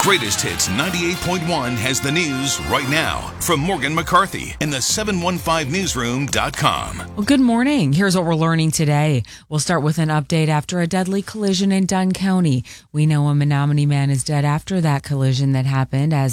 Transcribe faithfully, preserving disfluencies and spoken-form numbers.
Greatest Hits ninety-eight point one has the news right now from Morgan McCarthy in the seven one five newsroom dot com. Well, good morning. Here's what we're learning today. We'll start with an update after a deadly collision in Dunn County. We know a Menominee man is dead after that collision that happened as